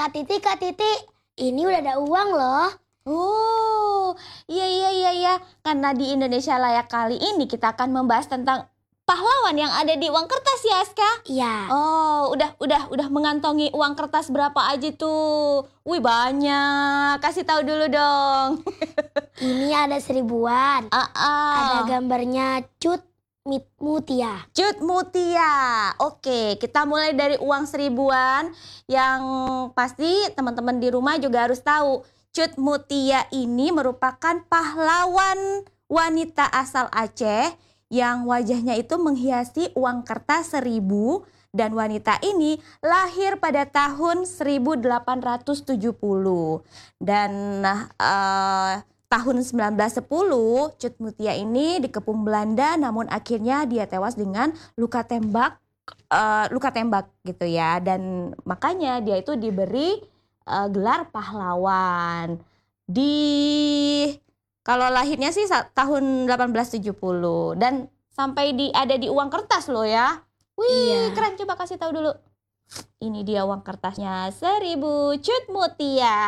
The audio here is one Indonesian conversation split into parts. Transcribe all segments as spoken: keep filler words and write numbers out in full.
Kak Titi, Kak Titi, ini udah ada uang loh. Oh, iya iya iya iya. Karena di Indonesia Layak kali ini kita akan membahas tentang pahlawan yang ada di uang kertas ya, Aska? Iya. Oh, udah udah udah mengantongi uang kertas berapa aja tuh? Wih, banyak. Kasih tahu dulu dong. Ini ada seribuan. Ah, ah. Ada gambarnya Cut Mutia. Cut Mutia. Oke, kita mulai dari uang seribuan yang pasti teman-teman di rumah juga harus tahu. Cut Mutia ini merupakan pahlawan wanita asal Aceh yang wajahnya itu menghiasi uang kertas seribu, dan wanita ini lahir pada tahun seribu delapan ratus tujuh puluh. Dan uh, tahun seribu sembilan ratus sepuluh Cut Mutia ini dikepung Belanda, namun akhirnya dia tewas dengan luka tembak, uh, luka tembak gitu ya. Dan makanya dia itu diberi uh, gelar pahlawan. Di Kalau lahirnya sih tahun delapan belas tujuh puluh dan sampai di ada di uang kertas loh ya. Wih, iya. Keren, coba kasih tahu dulu. Ini dia uang kertasnya seribu Cut Mutia.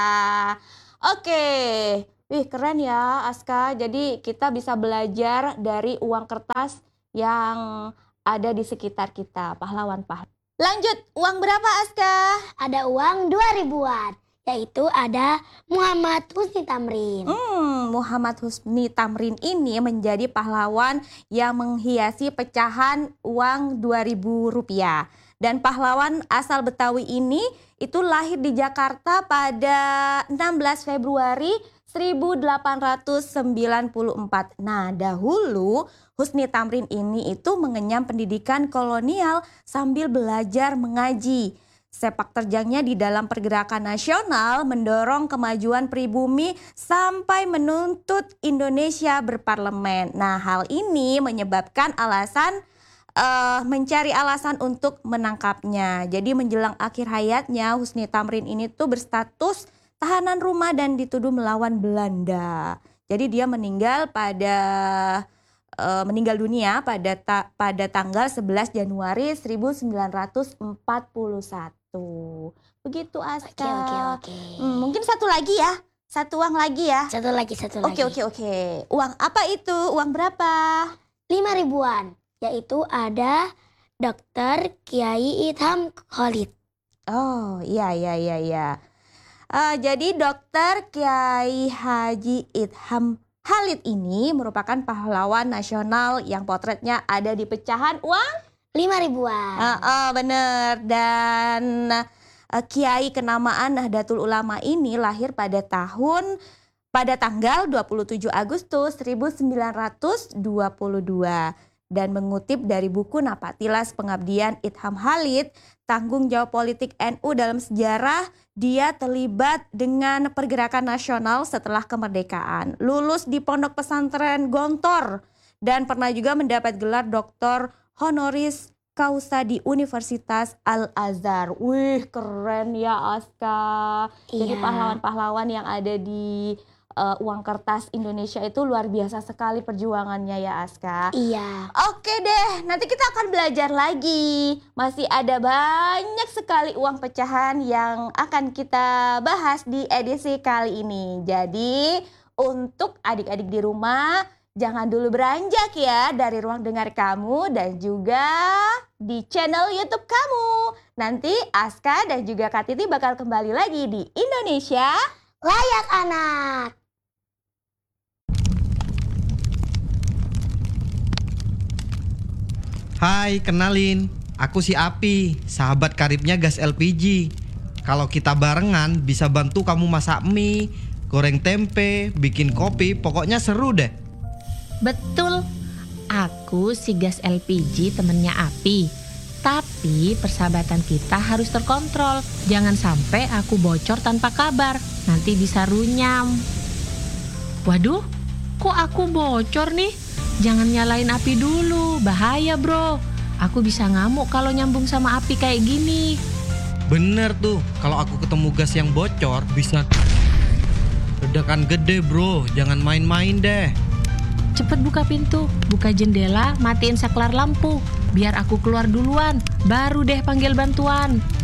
Oke. Wih, keren ya Aska. Jadi kita bisa belajar dari uang kertas yang ada di sekitar kita, pahlawan-pahlawan. Lanjut, uang berapa Aska? Ada uang dua ribuan. Yaitu ada Muhammad Husni Tamrin. Hmm, Muhammad Husni Tamrin ini menjadi pahlawan yang menghiasi pecahan uang dua ribu rupiah. Dan pahlawan asal Betawi ini itu lahir di Jakarta pada enam belas Februari seribu delapan ratus sembilan puluh empat. Nah, dahulu Husni Tamrin ini itu mengenyam pendidikan kolonial sambil belajar mengaji. Sepak terjangnya di dalam pergerakan nasional mendorong kemajuan pribumi sampai menuntut Indonesia berparlemen. Nah, hal ini menyebabkan alasan uh, mencari alasan untuk menangkapnya. Jadi menjelang akhir hayatnya Husni Tamrin ini tuh berstatus tahanan rumah dan dituduh melawan Belanda. Jadi dia meninggal pada uh, meninggal dunia pada ta, pada tanggal sebelas Januari seribu sembilan ratus empat puluh satu. Begitu Aska. Oke oke oke. Hmm, mungkin satu lagi ya. Satu uang lagi ya. Satu lagi satu oke, lagi. Oke oke oke. Uang apa itu? Uang berapa? Lima ribuan. Yaitu ada Dokter Kiai Itham Khalid. Oh iya iya iya iya. Uh, jadi Dokter Kiai Haji Itham Khalid ini merupakan pahlawan nasional yang potretnya ada di pecahan uang lima ribuan. Uh, uh, bener. Dan uh, Kiai kenamaan Nahdlatul Ulama ini lahir pada tahun pada tanggal dua puluh tujuh Agustus seribu sembilan ratus dua puluh dua. Dan mengutip dari buku Napatilas Pengabdian Itham Khalid, tanggung jawab politik N U dalam sejarah, dia terlibat dengan pergerakan nasional setelah kemerdekaan. Lulus di Pondok Pesantren Gontor dan pernah juga mendapat gelar doktor honoris causa di Universitas Al-Azhar. Wih, keren ya Aska. Iya. Jadi pahlawan-pahlawan yang ada di uh, uang kertas Indonesia itu luar biasa sekali perjuangannya ya Aska. Iya. Oke deh, nanti kita akan belajar lagi. Masih ada banyak sekali uang pecahan yang akan kita bahas di edisi kali ini. Jadi untuk adik-adik di rumah, jangan dulu beranjak ya dari ruang dengar kamu dan juga di channel YouTube kamu. Nanti Aska dan juga Kak Titi bakal kembali lagi di Indonesia Layak Anak. Hai, kenalin. Aku si Api, sahabat karibnya gas L P G. Kalau kita barengan bisa bantu kamu masak mie, goreng tempe, bikin kopi, pokoknya seru deh. Betul, aku si gas L P G temennya Api. Tapi persahabatan kita harus terkontrol. Jangan sampai aku bocor tanpa kabar, nanti bisa runyam. Waduh, kok aku bocor nih? Jangan nyalain Api dulu, bahaya bro. Aku bisa ngamuk kalau nyambung sama Api kayak gini. Bener tuh, kalau aku ketemu gas yang bocor bisa ledakan gede bro. Jangan main-main deh. Cepet buka pintu, buka jendela, matiin saklar lampu. Biar aku keluar duluan, baru deh panggil bantuan.